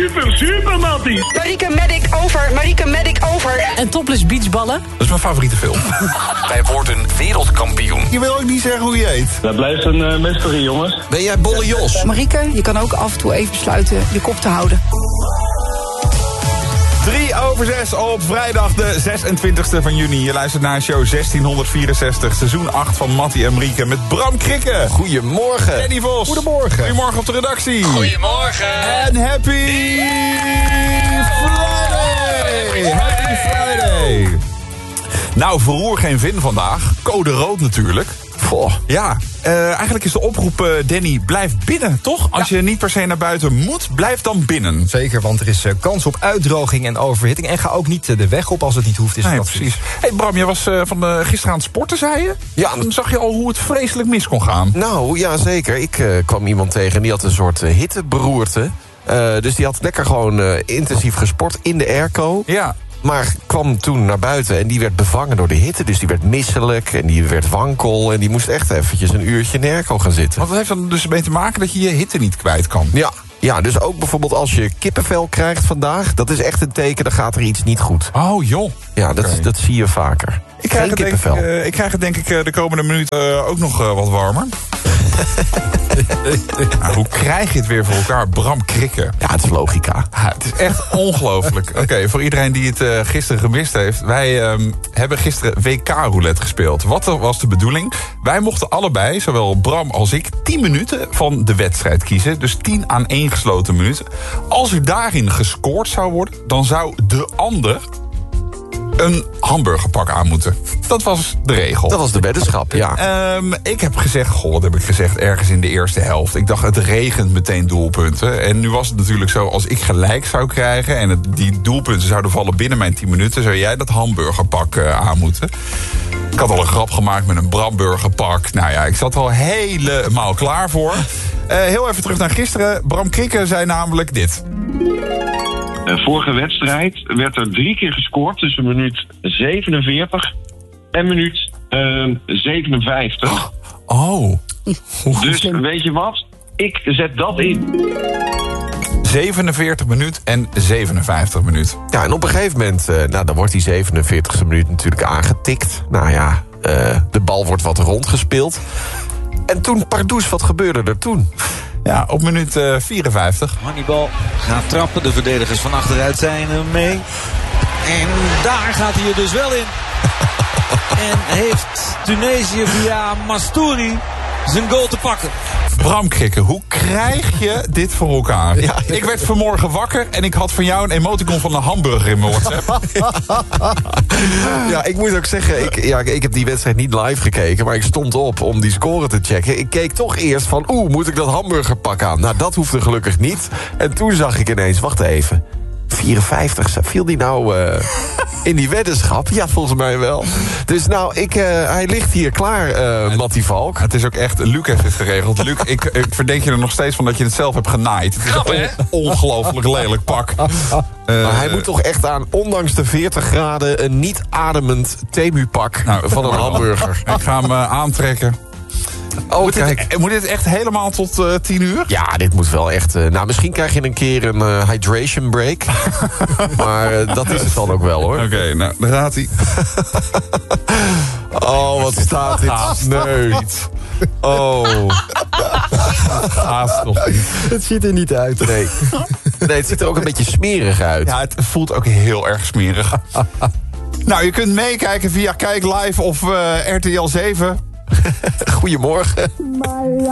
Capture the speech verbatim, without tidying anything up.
super, super, Mattie. Marieke Medic over, Marieke Medic over. En topless beachballen? Dat is mijn favoriete film. Wij worden wereldkampioen. Je wil ook niet zeggen hoe je heet. Dat blijft een uh, mystery, jongens. Ben jij Bolle Jos? Marieke, je kan ook af en toe even besluiten je kop te houden. Drie over zes op vrijdag de zesentwintigste van juni. Je luistert naar show zestienhonderdvierenzestig, seizoen acht van Mattie en Marieke met Bram Krikke. Goedemorgen. Danny Vos. Goedemorgen. Goedemorgen op de redactie. Goedemorgen. En happy Friday. Happy Friday. Nou, verroer geen vin vandaag. Code rood natuurlijk. Goh, ja, uh, eigenlijk is de oproep, uh, Danny, blijf binnen, toch? Als ja. je niet per se naar buiten moet, blijf dan binnen. Zeker, want er is uh, kans op uitdroging en overhitting. En ga ook niet uh, de weg op als het niet hoeft. Is nee, het precies. Hé hey Bram, jij was uh, van uh, gisteren aan het sporten, zei je? Ja. Dan zag je al hoe het vreselijk mis kon gaan. Nou, ja, zeker. Ik uh, kwam iemand tegen en die had een soort uh, hitteberoerte. Uh, dus die had lekker gewoon uh, intensief gesport in de airco. Ja. Maar kwam toen naar buiten en die werd bevangen door de hitte. Dus die werd misselijk en die werd wankel. En die moest echt eventjes een uurtje in de airco gaan zitten. Want dat heeft dan dus mee te maken dat je je hitte niet kwijt kan. Ja, ja, dus ook bijvoorbeeld als je kippenvel krijgt vandaag. Dat is echt een teken, dan gaat er iets niet goed. Oh joh. Ja, dat, okay. dat zie je vaker. Ik krijg, het denk, uh, ik krijg het denk ik uh, de komende minuut uh, ook nog uh, wat warmer. Nou, hoe krijg je het weer voor elkaar? Bram Krikke. Ja, het is logica. Ja, het is echt ongelooflijk. Oké, okay, voor iedereen die het uh, gisteren gemist heeft. Wij um, hebben gisteren W K-roulette gespeeld. Wat was de bedoeling? Wij mochten allebei, zowel Bram als ik, tien minuten van de wedstrijd kiezen. Dus tien aaneengesloten minuten. Als er daarin gescoord zou worden, dan zou de ander een hamburgerpak aan moeten. Dat was de regel. Dat was de weddenschap, ja. Um, ik heb gezegd, goh, wat heb ik gezegd, ergens in de eerste helft. Ik dacht, het regent meteen doelpunten. En nu was het natuurlijk zo, als ik gelijk zou krijgen en het, die doelpunten zouden vallen binnen mijn tien minuten, zou jij dat hamburgerpak uh, aan moeten. Ik had al een grap gemaakt met een Bramburgerpak. Nou ja, ik zat er al helemaal klaar voor. Uh, heel even terug naar gisteren. Bram Krikke zei namelijk dit. Uh, vorige wedstrijd werd er drie keer gescoord tussen minuut zevenenveertig en minuut uh, zevenenvijftig. Oh. Dus weet je wat? Ik zet dat in. zevenenveertig minuut en zevenenvijftig minuut. Ja, en op een gegeven moment, uh, nou, dan wordt die zevenenveertigste minuut natuurlijk aangetikt. Nou ja, uh, de bal wordt wat rondgespeeld. En toen, pardoes, wat gebeurde er toen? Ja, op minuut uh, vierenvijftig. Hannibal gaat trappen. De verdedigers van achteruit zijn er mee. En daar gaat hij er dus wel in. En heeft Tunesië via Mastouri zijn goal te pakken. Bram Krikke, hoe krijg je dit voor elkaar? Ja, ik werd vanmorgen wakker en ik had van jou een emoticon van een hamburger in mijn WhatsApp. Ja, ik moet ook zeggen, ik, ja, ik heb die wedstrijd niet live gekeken, maar ik stond op om die score te checken. Ik keek toch eerst van, oeh, moet ik dat hamburgerpak aan? Nou, dat hoefde gelukkig niet. En toen zag ik ineens, wacht even, vierenvijftig, viel die nou uh, in die weddenschap? Ja, volgens mij wel. Dus nou, ik, uh, hij ligt hier klaar, uh, Mattie Valk. Het is ook echt, Luc heeft het geregeld. Luc, ik, ik verdenk je er nog steeds van dat je het zelf hebt genaaid. Het is Knap, een on- ongelooflijk lelijk pak. Uh, maar hij moet toch echt aan, ondanks de veertig graden, een niet ademend temupak nou, van een hamburger. Ik ga hem uh, aantrekken. Oh, moet, dit, moet dit echt helemaal tot uh, tien uur? Ja, dit moet wel echt... Uh, nou, misschien krijg je een keer een uh, hydration break. Maar uh, dat is het dan ook wel, hoor. Oké, okay, nou, daar gaat hij. Oh, wat staat dit sneu. Oh. Haast nog niet. Het ziet er niet uit. Nee. Nee, het ziet er ook een beetje smerig uit. Ja, het voelt ook heel erg smerig. Nou, je kunt meekijken via Kijk Live of uh, R T L zeven. Goedemorgen.